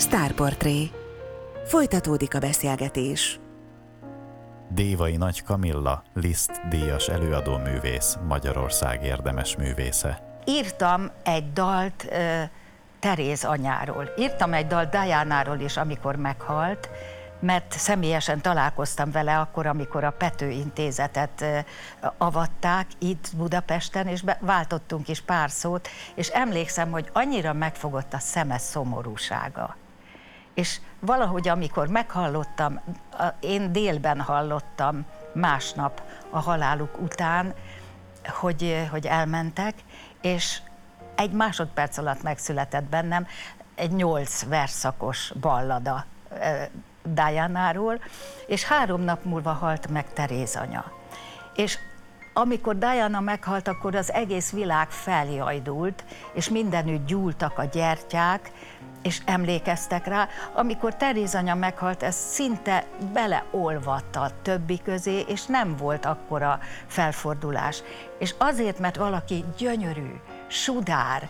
Sztárportré. Folytatódik a beszélgetés. Dévai Nagy Kamilla, Liszt díjas előadóművész, Magyarország érdemes művésze. Írtam egy dalt Teréz anyáról. Írtam egy dalt Dianáról is, amikor meghalt, mert személyesen találkoztam vele akkor, amikor a Pető Intézetet avatták itt Budapesten, és váltottunk is pár szót, és emlékszem, hogy annyira megfogott a szeme szomorúsága. És valahogy, amikor meghallottam, én délben hallottam másnap a haláluk után, hogy elmentek, és egy másodperc alatt megszületett bennem egy 8 versszakos ballada Dianáról, és 3 nap múlva halt meg Teréz anya. És amikor Diana meghalt, akkor az egész világ feljajdult, és mindenütt gyúltak a gyertyák, és emlékeztek rá. Amikor Teréz anya meghalt, ez szinte beleolvadt a többi közé, és nem volt akkora felfordulás. És azért, mert valaki gyönyörű, sudár,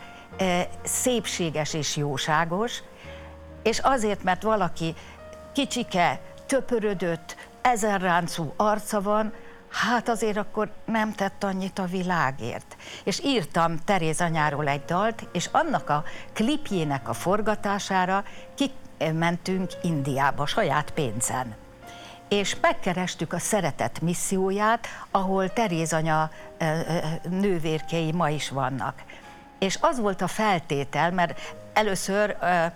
szépséges és jóságos, és azért, mert valaki kicsike, töpörödött, ezenráncú arca van, hát azért akkor nem tett annyit a világért. És írtam Teréz anyáról egy dalt, és annak a klipjének a forgatására kimentünk Indiába saját pénzen. És megkerestük a Szeretet misszióját, ahol Teréz anya nővérkei ma is vannak. És az volt a feltétel, mert először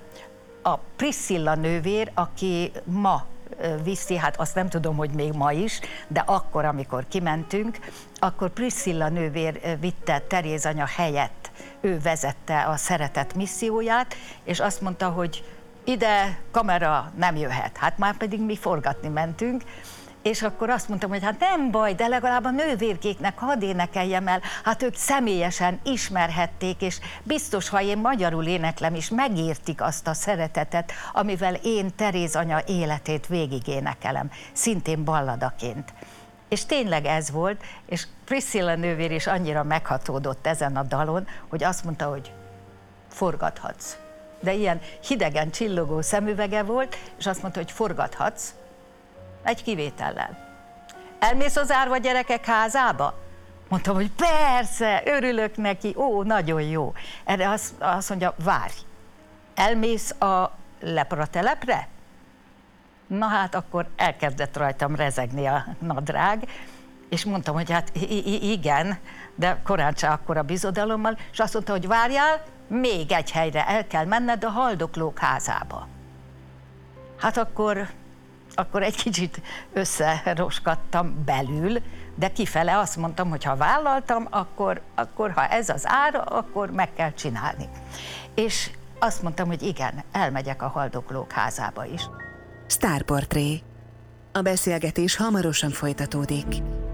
a Priscilla nővér, aki ma viszi, hát azt nem tudom, hogy még ma is, de akkor, amikor kimentünk, akkor Priscilla nővér vitte Teréz anya helyett, ő vezette a Szeretet misszióját, és azt mondta, hogy ide kamera nem jöhet, hát már pedig mi forgatni mentünk, és akkor azt mondtam, hogy hát nem baj, de legalább a nővérkéknek hadd énekeljem el, hát ők személyesen ismerhették, és biztos, ha én magyarul éneklem is, megértik azt a szeretetet, amivel én Teréz anya életét végig énekelem, szintén balladaként. És tényleg ez volt, és Priscilla nővér is annyira meghatódott ezen a dalon, hogy azt mondta, hogy forgathatsz. De ilyen hidegen csillogó szemüvege volt, és azt mondta, hogy forgathatsz, egy kivétellel. Elmész az árva gyerekek házába? Mondtam, hogy persze, örülök neki, ó, nagyon jó. Erre azt mondja, várj, elmész a lepratelepre? Na hát akkor elkezdett rajtam rezegni a nadrág, és mondtam, hogy hát igen, de korán se akkora bizodalommal, és azt mondta, hogy várjál, még egy helyre el kell menned, a haldoklók házába. Hát akkor egy kicsit összeroskadtam belül, de kifele azt mondtam, hogy ha vállaltam, akkor ha ez az ára, akkor meg kell csinálni. És azt mondtam, hogy igen, elmegyek a haldoklók házába is. Sztárportré. A beszélgetés hamarosan folytatódik.